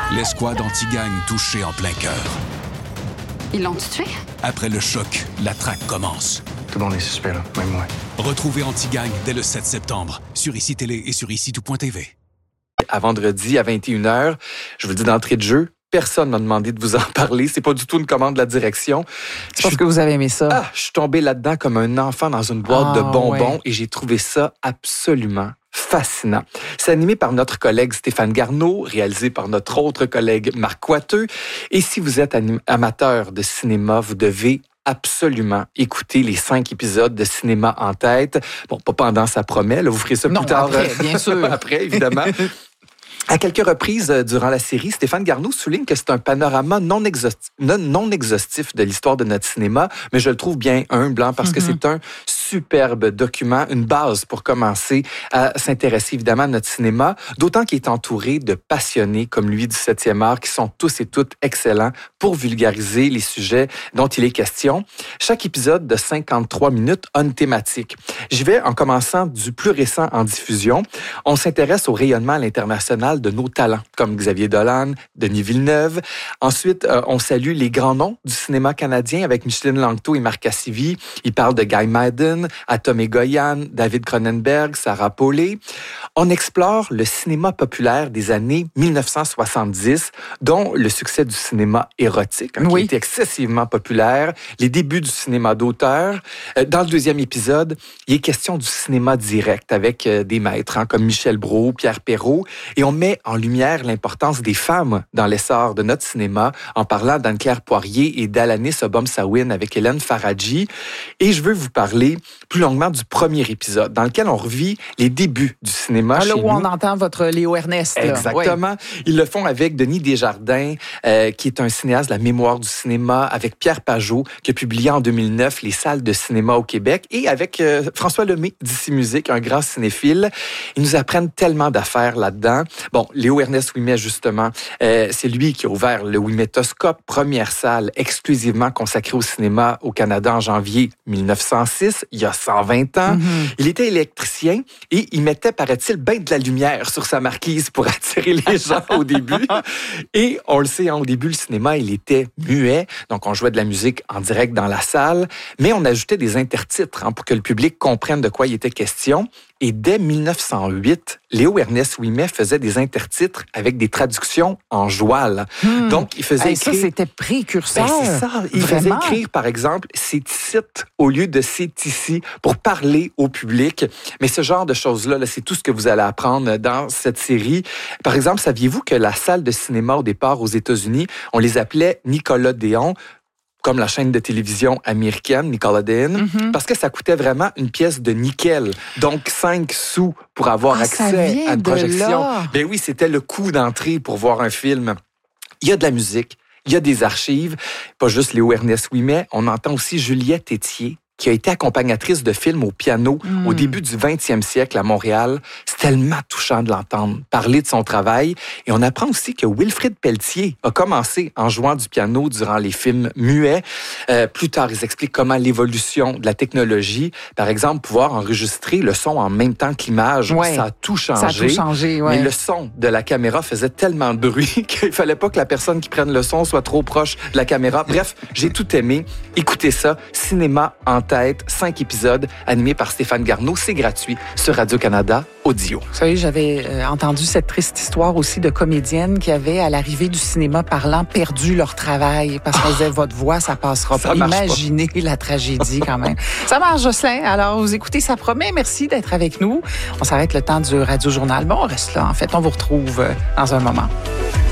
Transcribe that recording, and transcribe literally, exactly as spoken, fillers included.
L'escouade anti-gang touchée en plein cœur. Ils l'ont tué? Après le choc, la traque commence. Tout le monde est suspect, là, même moi. Retrouvez Anti-Gang dès le sept septembre sur I C I Télé et sur ici tout point T V. À vendredi à vingt et une heures, je vous le dis d'entrée de jeu, personne m'a demandé de vous en parler. C'est pas du tout une commande de la direction. Je pense que vous avez aimé ça. Ah, je suis tombé là-dedans comme un enfant dans une boîte Ah, de bonbons ouais. et j'ai trouvé ça absolument fascinant. C'est animé par notre collègue Stéphane Garneau, réalisé par notre autre collègue Marc Coiteux. Et si vous êtes anim- amateur de cinéma, vous devez absolument écouter les cinq épisodes de Cinéma en tête. Bon, pas pendant ça promet, là, vous ferez ça Non, plus tard. après, bien sûr. Après, évidemment. À quelques reprises euh, durant la série, Stéphane Garneau souligne que c'est un panorama non exhaustif, non, non exhaustif de l'histoire de notre cinéma, mais je le trouve bien humble, hein, parce mm-hmm. que c'est un superbe document, une base pour commencer à s'intéresser évidemment à notre cinéma, d'autant qu'il est entouré de passionnés comme lui du septième art qui sont tous et toutes excellents pour vulgariser les sujets dont il est question. Chaque épisode de cinquante-trois minutes a une thématique. J'y vais en commençant du plus récent en diffusion. On s'intéresse au rayonnement à l'international de nos talents, comme Xavier Dolan, Denis Villeneuve. Ensuite, euh, on salue les grands noms du cinéma canadien avec Micheline Langto et Marc Cassivi. Ils parlent de Guy Maddin, Atom Egoyan, David Cronenberg, Sarah Polley. On explore le cinéma populaire des années dix-neuf cent soixante-dix, dont le succès du cinéma érotique, hein, oui. qui était excessivement populaire, les débuts du cinéma d'auteur. Euh, dans le deuxième épisode, il est question du cinéma direct avec euh, des maîtres hein, comme Michel Brault, Pierre Perrault, et on met en lumière l'importance des femmes dans l'essor de notre cinéma en parlant d'Anne-Claire Poirier et d'Alanis Obomsawin avec Hélène Faradji. Et je veux vous parler plus longuement du premier épisode dans lequel on revit les débuts du cinéma ah, chez là où nous. on entend votre Léo Ernest. Là. Exactement. Ouais. Ils le font avec Denis Desjardins, euh, qui est un cinéaste de la mémoire du cinéma, avec Pierre Pajot, qui a publié en deux mille neuf Les salles de cinéma au Québec, et avec euh, François Lemay d'Ici Musique, un grand cinéphile. Ils nous apprennent tellement d'affaires là-dedans. Bon, Léo Ernest Ouimet, justement, euh, c'est lui qui a ouvert le Ouimetoscope, première salle exclusivement consacrée au cinéma au Canada en janvier dix-neuf cent six, il y a cent vingt ans. Mm-hmm. Il était électricien et il mettait, paraît-il, bien de la lumière sur sa marquise pour attirer les gens au début. Et on le sait, hein, au début, le cinéma, il était muet, donc on jouait de la musique en direct dans la salle, mais on ajoutait des intertitres hein, pour que le public comprenne de quoi il était question. Et dès dix-neuf cent huit, Léo Ernest Ouimet faisait des intertitres avec des traductions en joual. Hmm. Donc, il faisait hey, écrire... Ça, c'était précurseur. Ben, c'est ça. Il Vraiment? faisait écrire, par exemple, c'est ici au lieu de c'est ici pour parler au public. Mais ce genre de choses-là, là, c'est tout ce que vous allez apprendre dans cette série. Par exemple, saviez-vous que la salle de cinéma, au départ, aux États-Unis, on les appelait Nickelodeon, comme la chaîne de télévision américaine, Nickelodeon, mm-hmm. parce que ça coûtait vraiment une pièce de nickel. Donc, cinq sous pour avoir ah, accès à une projection. Là. Ben oui, c'était le coût d'entrée pour voir un film. Il y a de la musique, il y a des archives, pas juste Léo Ernest Ouimet, on entend aussi Juliette Etier, qui a été accompagnatrice de films au piano mm. au début du vingtième siècle à Montréal. C'est tellement touchant de l'entendre parler de son travail. Et on apprend aussi que Wilfrid Pelletier a commencé en jouant du piano durant les films muets. Euh, plus tard, ils expliquent comment l'évolution de la technologie, par exemple, pouvoir enregistrer le son en même temps que l'image, ouais. ça a tout changé. Ça a tout changé, ouais. Mais le son de la caméra faisait tellement de bruit qu'il fallait pas que la personne qui prenne le son soit trop proche de la caméra. Bref, j'ai tout aimé. Écoutez ça, Cinéma en tête, cinq épisodes animés par Stéphane Garneau. C'est gratuit sur Radio-Canada Audio. Vous savez, j'avais euh, entendu cette triste histoire aussi de comédiennes qui avaient, à l'arrivée du cinéma parlant, perdu leur travail parce qu'on disait, votre voix, ça passera ça pas. Imaginez pas. La tragédie quand même. Ça marche, Jocelyn. Alors, vous écoutez, ça promet. Merci d'être avec nous. On s'arrête le temps du Radio-Journal. Bon, on reste là. En fait, on vous retrouve dans un moment.